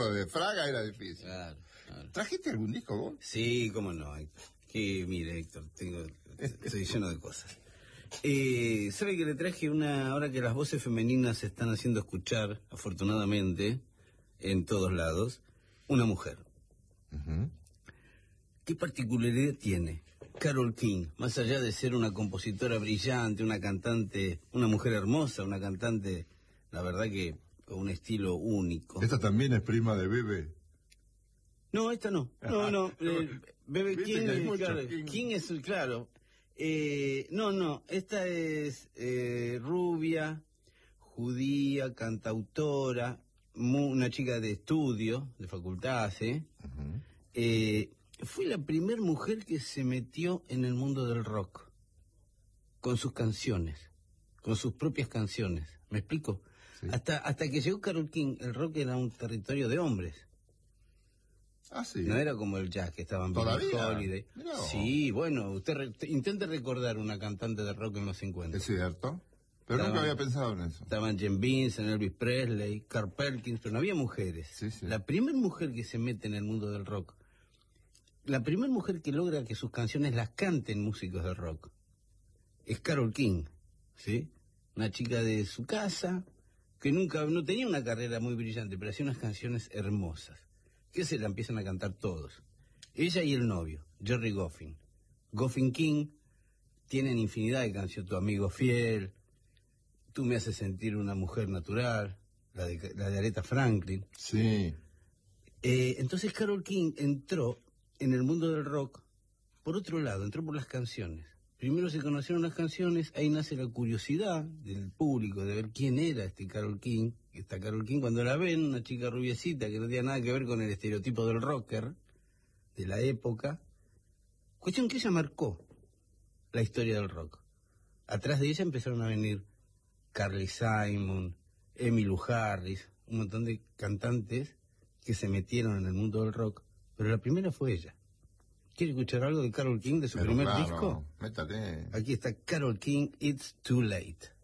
de Fraga era difícil. Claro, claro. ¿Trajiste algún disco vos? Sí, cómo no, Héctor. Que, mire, Héctor, estoy lleno de cosas. ¿Sabe que le traje ahora que las voces femeninas se están haciendo escuchar, afortunadamente, en todos lados, una mujer? Uh-huh. ¿Qué particularidad tiene Carole King? Más allá de ser una compositora brillante, una cantante, una mujer hermosa, una cantante, la verdad que con un estilo único. ¿Esta también es prima de Bebe? No, esta no. No. Bebe King, claro, King es el claro. No, esta es rubia, judía, cantautora, una chica de estudio, de facultad, ¿sí? Uh-huh. Fue la primera mujer que se metió en el mundo del rock, con sus canciones, con sus propias canciones. ¿Me explico? Sí. Hasta que llegó Carole King, el rock era un territorio de hombres. Ah, sí. No era como el jazz que estaban Billie Holiday. No. Sí, bueno, usted intente recordar una cantante de rock en los 50. Es cierto. Pero nunca había pensado en eso. Estaban Jim Vincent, Elvis Presley, Carl Perkins, pero no había mujeres. Sí. La primera mujer que se mete en el mundo del rock, la primera mujer que logra que sus canciones las canten músicos de rock, es Carole King, ¿sí? Una chica de su casa, que no tenía una carrera muy brillante, pero hacía unas canciones hermosas, que se la empiezan a cantar todos. Ella y el novio, Jerry Goffin. Goffin King tienen infinidad de canciones, Tu amigo fiel, Tú me haces sentir una mujer natural, la de Aretha Franklin. Sí. Entonces Carole King entró en el mundo del rock por otro lado, entró por las canciones. Primero se conocieron las canciones, ahí nace la curiosidad del público de ver quién era Carole King. Esta Carole King, cuando la ven, una chica rubiecita que no tenía nada que ver con el estereotipo del rocker de la época. Cuestión que ella marcó la historia del rock. Atrás de ella empezaron a venir Carly Simon, Emmylou Harris, un montón de cantantes que se metieron en el mundo del rock, pero la primera fue ella. ¿Quiere escuchar algo de Carole King, de su primer disco? Métate. Aquí está Carole King, It's Too Late.